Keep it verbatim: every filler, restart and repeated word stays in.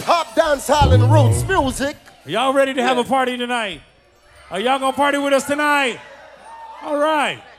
hip-hop, dancehall, and roots music. Y'all ready to have a party tonight? Are y'all gonna party with us tonight? All right.